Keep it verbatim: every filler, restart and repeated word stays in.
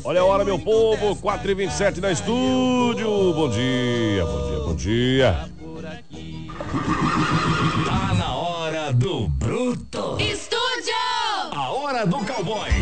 Olha a hora, meu povo, quatro e vinte e sete na estúdio. Bom dia, bom dia, bom dia. Tá na hora do Bruto. Estúdio! A hora do cowboy.